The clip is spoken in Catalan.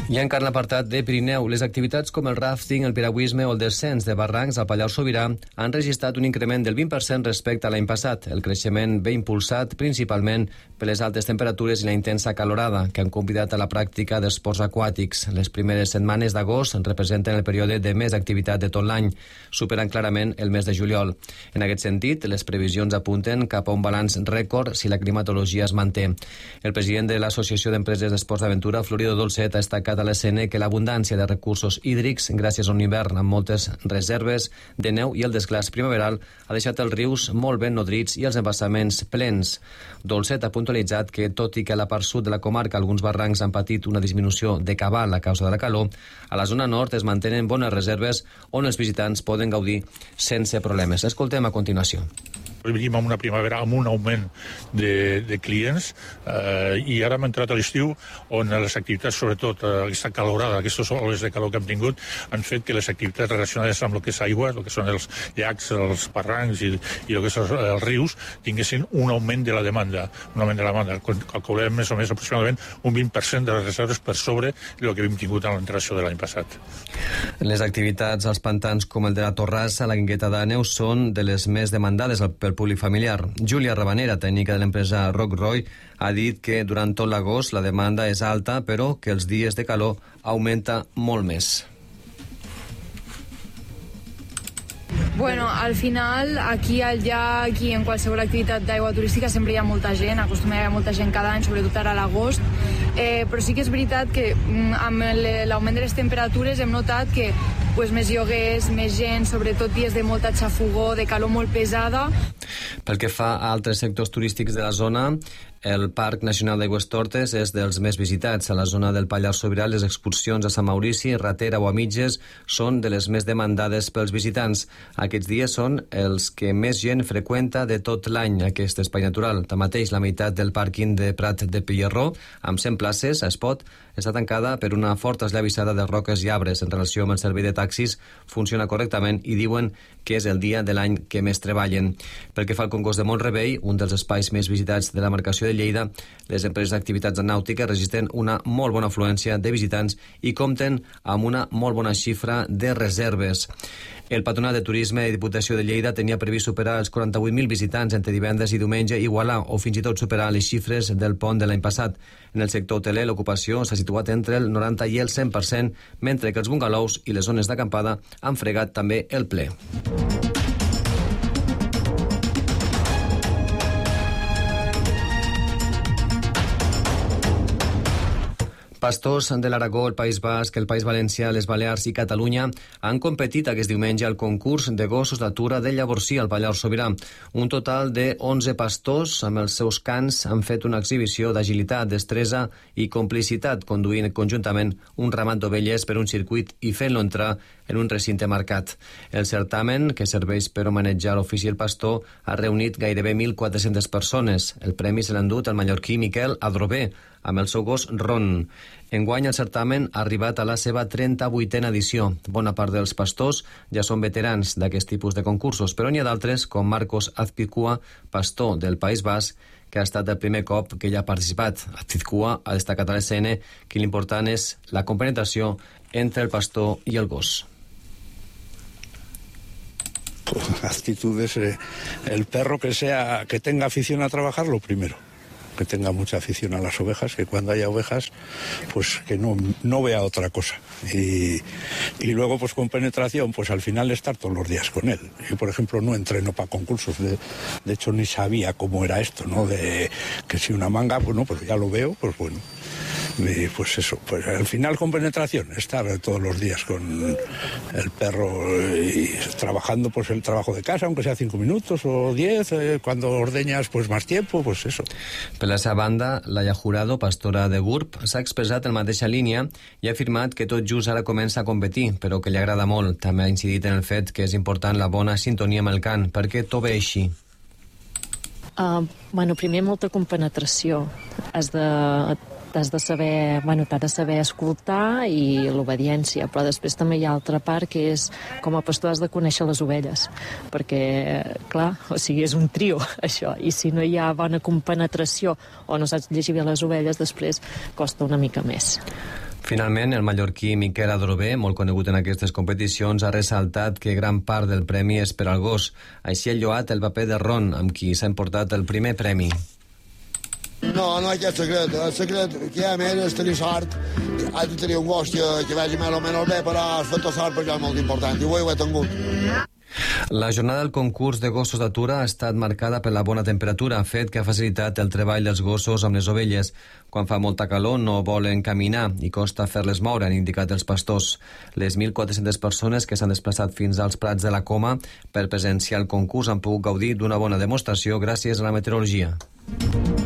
I encara en l'apartat de Pirineu, les activitats com el rafting, el piragüisme o el descens de barrancs al Pallars Sobirà han registrat un increment del 20% respecte a l'any passat. El creixement ve impulsat principalment per les altes temperatures i la intensa calorada que han convidat a la pràctica d'esports aquàtics. Les primeres setmanes d'agost representen el període de més activitat de tot l'any, superant clarament el mes de juliol. En aquest sentit, les previsions apunten cap a un balanç rècord si la climatologia es manté. El president de l'Associació d'Empreses d'Esports d'Aventura, Florido Dolcet, ha destacat a l'ESN que l'abundància de recursos hídrics, gràcies a un hivern amb moltes reserves de neu i el desglaç primaveral, ha deixat els rius molt ben nodrits i els embassaments plens. Dolcet ha puntualitzat que, tot i que a la part sud de la comarca alguns barrancs han patit una disminució de cabal a causa de la calor, a la zona nord es mantenen bones reserves on els visitants poden gaudir sense problemes. Escoltem a continuació. Venim amb una primavera amb un augment de clients i ara hem entrat a l'estiu on les activitats, sobretot aquesta calorada, aquestes oles de calor que hem tingut, han fet que les activitats relacionades amb el que és aigua, el que són els llacs, els barrancs i el que són els rius, tinguessin un augment de la demanda. Calculem més o més aproximadament un 20% de les reserves per sobre del que hem tingut en l'entració de l'any passat. Les activitats als pantans com el de la Torrassa, la Guingueta d'Àneu, són de les més demandades pel públic familiar. Júlia Rabanera, tècnica de l'empresa Rockroy, ha dit que durant tot l'agost la demanda és alta, però que els dies de calor augmenta molt més. Bueno, al final, aquí al llac i en qualsevol activitat d'aigua turística sempre hi ha molta gent, acostuma a haver molta gent cada any, sobretot ara a l'agost, però sí que és veritat que amb l'augment de les temperatures hem notat que més lloguers, més gent, sobretot dies de molta xafogor, de calor molt pesada. Pel que fa a altres sectors turístics de la zona, el Parc Nacional d'Aigüestortes és dels més visitats. A la zona del Pallars Sobirà, les excursions a Sant Maurici, Ratera o a Mitges són de les més demandades pels visitants. Aquests dies són els que més gent freqüenta de tot l'any aquest espai natural. Tanmateix, la meitat del pàrquing de Prat de Pillarró, amb 100 places a Espot, està tancada per una forta esllavissada de roques i arbres. En relació amb el servei de taxis, funciona correctament i diuen que és el dia de l'any que més treballen. Pel que fa al concurs de Mont-rebei, un dels espais més visitats de la marcació de Lleida, les empreses d'activitats nàutiques registren una molt bona afluència de visitants i compten amb una molt bona xifra de reserves. El Patronat de Turisme i Diputació de Lleida tenia previst superar els 48.000 visitants entre divendres i diumenge, igualar o fins i tot superar les xifres del pont de l'any passat. En el sector hoteler, l'ocupació s'ha situat entre el 90 i el 100%, mentre que els bungalous i les zones d'acampada han fregat també el ple. Pastors de l'Aragó, el País Basc, el País Valencià, les Balears i Catalunya han competit aquest diumenge al concurs de gossos d'atura de Llavorsí al Pallars Sobirà. Un total de 11 pastors amb els seus cans han fet una exhibició d'agilitat, destresa i complicitat, conduint conjuntament un ramat d'ovelles per un circuit i fent-lo entrar en un recinte marcat. El certamen, que serveix per homenatjar l'ofici del pastor, ha reunit gairebé 1.400 persones. El premi se l'ha endut el mallorquí Miquel Adrobé, amb el seu gos Ron. Enguany el certamen ha arribat a la seva 38a edició. Bona part dels pastors ja són veterans d'aquest tipus de concursos, però n'hi ha d'altres, com Marcos Azpizcua, pastor del País Basc, que ha estat el primer cop que ja ha participat. Azpizcua ha destacat a l'ESN que l'important és la compenetració entre el pastor i el gos. Actitudes, el perro que tenga afición a trabajar, lo primero. Que tenga mucha afición a las ovejas, que cuando haya ovejas, pues que no vea otra cosa. Y luego, pues con penetración, pues al final estar todos los días con él. Yo, por ejemplo, no entreno para concursos, de hecho ni sabía cómo era esto, ¿no? De que si una manga, pues no, pues ya lo veo, pues bueno. Y pues eso, pues al final con penetración, estar todos los días con el perro y trabajando pues el trabajo de casa, aunque sea 5 minutos o 10, cuando ordeñas pues más tiempo, pues eso. Per la seva banda, Laia Jurado, pastora de Gurb, s'ha expressat en mateixa línia i ha afirmat que tot just ara comença a competir, però que li agrada molt. També ha incidit en el fet que és important la bona sintonia amb el cant, perquè tot ve així. Primer molta compenetració. T'has de saber, t'has de saber escoltar i l'obediència, però després també hi ha altra part que és, com a pastor has de conèixer les ovelles, perquè, clar, és un trio, això, i si no hi ha bona compenetració o no saps llegir bé les ovelles, després costa una mica més. Finalment, el mallorquí Miquel Adrover, molt conegut en aquestes competicions, ha ressaltat que gran part del premi és per al gos. Així ha lloat el paper de Ron, amb qui s'ha emportat el primer premi. No hi ha secret. El secret que hi ha més és tenir sort. Has de tenir un gos que vagi més o menys bé, però has fet sort perquè és molt important, i avui ho he tingut. La jornada del concurs de gossos d'atura ha estat marcada per la bona temperatura, fet que ha facilitat el treball dels gossos amb les ovelles. Quan fa molta calor no volen caminar i costa fer-les moure, han indicat els pastors. Les 1.400 persones que s'han desplaçat fins als Prats de la Coma per presenciar el concurs han pogut gaudir d'una bona demostració gràcies a la meteorologia.